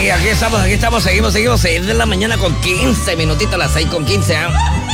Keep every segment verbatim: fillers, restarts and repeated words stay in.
Aquí, aquí estamos, aquí estamos, seguimos, seguimos. seis de la mañana con quince minutitos, a las seis con quince. ¿eh?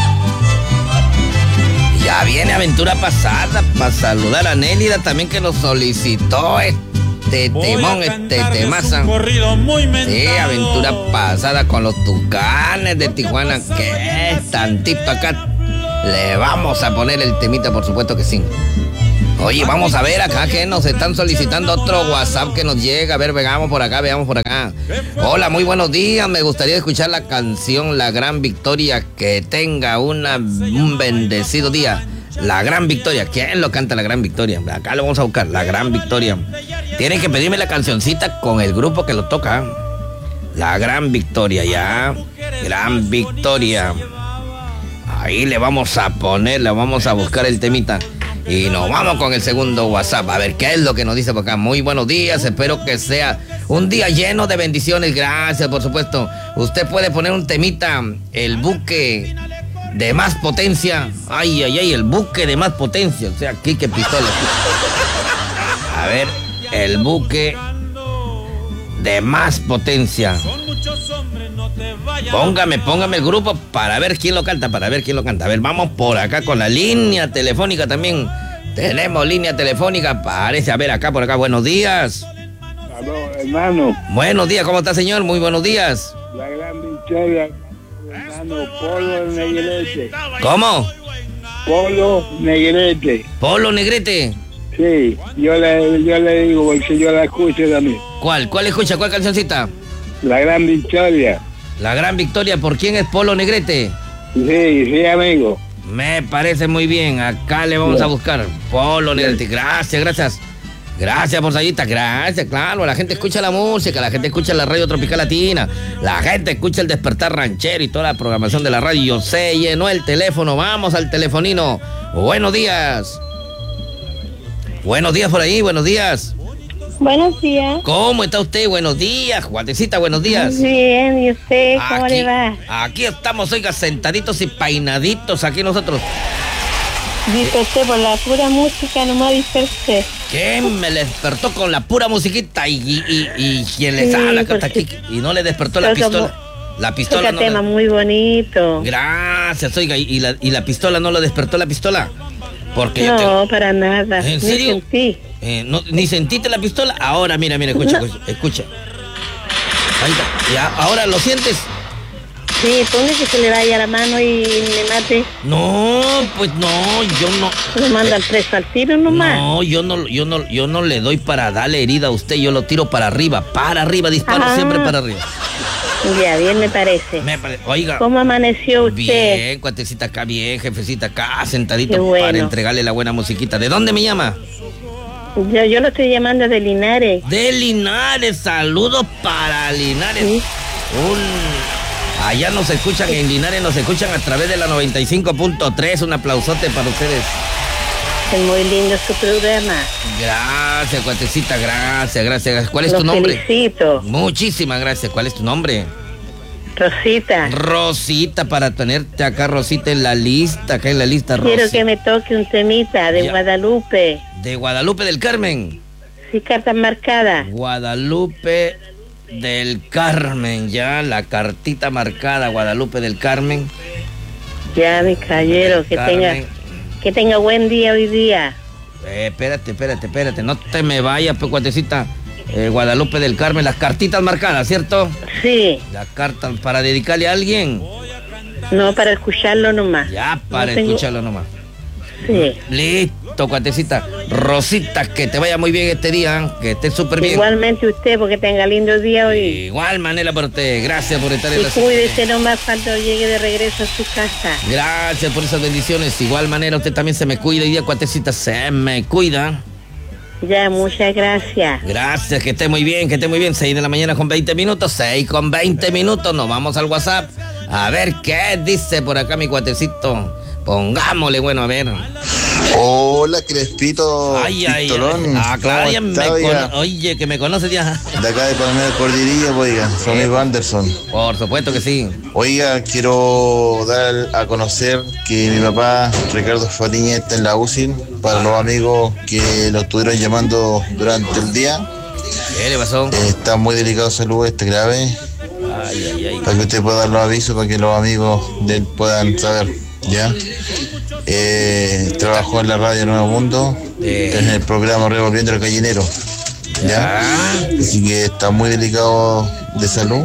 Ya viene Aventura Pasada para saludar a Nélida también, que nos solicitó este temón, este temaza. Sí, Aventura Pasada con los Tucanes de Tijuana. Que tantito acá le vamos a poner el temita, por supuesto que sí. Oye, vamos a ver acá que nos están solicitando otro WhatsApp que nos llega. A ver, veamos por acá, veamos por acá. Hola, muy buenos días. Me gustaría escuchar la canción La Gran Victoria. Que tenga una, un bendecido día. La Gran Victoria. ¿Quién lo canta La Gran Victoria? Acá lo vamos a buscar. La Gran Victoria. Tienen que pedirme la cancioncita con el grupo que lo toca. La Gran Victoria, ya. Gran Victoria. Ahí le vamos a poner, le vamos a buscar el temita. Y nos vamos con el segundo WhatsApp. A ver qué es lo que nos dice por acá. Muy buenos días. Espero que sea un día lleno de bendiciones. Gracias, por supuesto. Usted puede poner un temita. El buque de más potencia. Ay, ay, ay. El buque de más potencia. O sea, aquí que pistola. A ver. El buque de más potencia. Póngame, póngame el grupo para ver quién lo canta, para ver quién lo canta. A ver, vamos por acá con la línea telefónica también. Tenemos línea telefónica, parece. A ver, acá por acá, buenos días. Aló, hermano. Buenos días, ¿cómo está, señor? Muy buenos días. La Gran Victoria, hermano, Polo Negrete. ¿Cómo? Polo Negrete. Polo Negrete. Sí, yo le, yo le digo porque yo la escucho también. ¿Cuál? ¿Cuál escucha? ¿Cuál cancioncita? La Gran Victoria. La Gran Victoria, ¿por quién es Polo Negrete? Sí, sí, amigo. Me parece muy bien, acá le vamos sí. a buscar Polo Negrete. Gracias, gracias. Gracias, Borsallita, gracias, claro. La gente escucha la música, la gente escucha la radio Tropical Latina, la gente escucha el Despertar Ranchero y toda la programación de la radio. Se llenó el teléfono, vamos al telefonino. Buenos días. Buenos días por ahí, buenos días. Buenos días. ¿Cómo está usted? Buenos días, Juatecita, buenos días. Bien, ¿y usted cómo aquí, le va? Aquí estamos, oiga, sentaditos y peinaditos aquí nosotros. Dice usted, por la pura música nomás dice usted. ¿Qué? Me despertó con la pura musiquita y, y, y, y quien le sale la carta aquí y no le despertó la pistola. La pistola no tema le... muy bonito. Gracias, oiga, y la, y la pistola no lo despertó la pistola. Porque no, te... para nada. ¿En serio? Ni sentí. Eh, no, ¿Ni sentiste la pistola? Ahora, mira, mira, escucha, no. escucha. escucha. Ahí está. Ya, ¿ahora lo sientes? Sí, ponle que se le vaya la mano y me mate. No, pues no, yo no. Lo manda al preso al tiro nomás. No, yo no, yo no, yo no le doy para darle herida a usted, yo lo tiro para arriba, para arriba, disparo ah. siempre para arriba. Ya, bien me parece. Me pare... Oiga. ¿Cómo amaneció usted? Bien, cuatecita acá, bien, jefecita acá, sentadito bueno. para entregarle la buena musiquita. ¿De dónde me llama? Yo, yo lo estoy llamando de Linares. De Linares, saludos para Linares. ¿Sí? Un... Allá nos escuchan, en Linares nos escuchan a través de la noventa y cinco punto tres. Un aplausote para ustedes. Es muy lindo su programa. Gracias, cuatecita, gracias, gracias. ¿Cuál es Los tu nombre? Felicito. Muchísimas gracias. ¿Cuál es tu nombre? Rosita. Rosita, para tenerte acá, Rosita, en la lista, acá en la lista, Rosita. Quiero que me toque un temita de ya. Guadalupe. De Guadalupe del Carmen. Sí, carta marcada. Guadalupe del Carmen, ya, la cartita marcada, Guadalupe del Carmen. Ya, mi caballero, que Carmen. tenga... Que tenga buen día hoy día. Eh, espérate, espérate, espérate. No te me vayas, pues, cuatecita. Eh, Guadalupe del Carmen, las cartitas marcadas, ¿cierto? Sí. Las cartas para dedicarle a alguien. No, para escucharlo nomás. Ya, para no tengo... escucharlo nomás. Sí. Listo, cuatecita. Rosita, que te vaya muy bien este día, que esté súper bien. Igualmente usted, porque tenga lindo día hoy. Igual manera para usted. Gracias por estar en la... Y cuídese nomás cuando llegue de regreso a su casa. Gracias por esas bendiciones. Igual manera usted también se me cuida. Hoy día, cuatecita, se me cuida. Ya, muchas gracias. Gracias, que esté muy bien, que esté muy bien. seis de la mañana con veinte minutos, seis con veinte minutos. Nos vamos al WhatsApp. A ver qué dice por acá mi cuatecito. Pongámosle, bueno, a ver. Hola, Crespito. Ay, ay, ay. Ah, claro, ya me cono- Oye, que me conoces ya. De acá de Palmera Cordillera, oiga, soy amigo Anderson. Por supuesto que sí. Oiga, quiero dar a conocer que mi papá, Ricardo Fatiña, está en la U C I. Para los amigos que lo estuvieron llamando durante el día, ¿Qué le pasó? Eh, está muy delicado de salud, este grave. Ay, ay, ay. Para que usted pueda dar los avisos, para que los amigos de él puedan saber, ¿ya? Eh, trabajó en la radio Nuevo Mundo, Eh. en el programa Revolviendo el Gallinero, ¿ya? Ya. Así que está muy delicado de salud.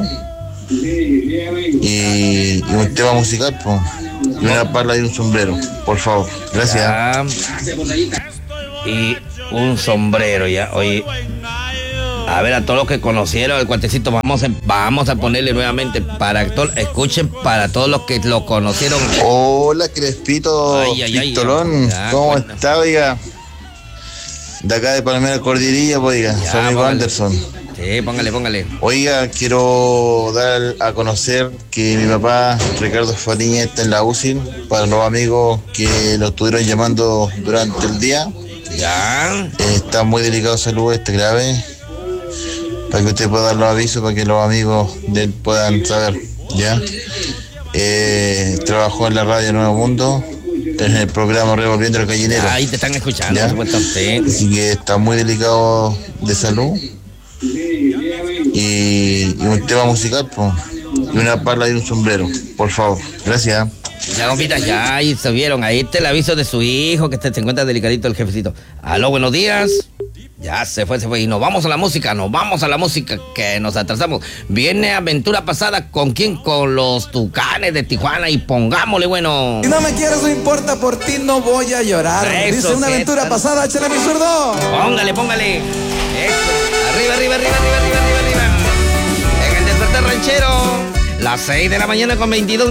Y, y un tema musical, pues. Y una pala y un sombrero, por favor. Gracias. Ya. Y un sombrero ya. Oye, a ver, a todos los que conocieron el cuatecito, vamos a, vamos a ponerle nuevamente para to- escuchen para todos los que lo conocieron. Hola, Crespito, Ay, ay, ay, Pistolón. ya, ¿Cómo bueno. está, oiga? De acá de Palmera Cordillera, pues, oiga. Ya, Soy amigo póngale. Anderson. Sí, póngale, póngale. Oiga, quiero dar a conocer que mi papá, Ricardo Fatiña, está en la U C I para los amigos que lo estuvieron llamando durante el día. Ya. Eh, está muy delicado de salud, este grave. Para que usted pueda dar los avisos, para que los amigos de él puedan saber, ¿ya? Eh, trabajó en la radio Nuevo Mundo, en el programa Revolviendo el Gallinero. Ahí te están escuchando, ¿Ya? por supuesto. Sí. Así que está muy delicado de salud. Y, y un tema musical, pues. Y una pala y un sombrero, por favor. Gracias. Ya, compitas, ya, ahí se vieron. Ahí está el aviso de su hijo, que este se encuentra delicadito el jefecito. Aló, buenos días. Ya se fue, se fue. Y nos vamos a la música, nos vamos a la música, que nos atrasamos. Viene Aventura Pasada, ¿con quién? Con los Tucanes de Tijuana, y pongámosle, bueno. Si no me quieres, no importa, por ti no voy a llorar. Eso, Dice una ¿qué aventura tal? pasada, échale mi zurdo. Póngale, póngale. Eso. Arriba, arriba, arriba, arriba, arriba, arriba, arriba. En el despertar ranchero, las seis de la mañana con veintidós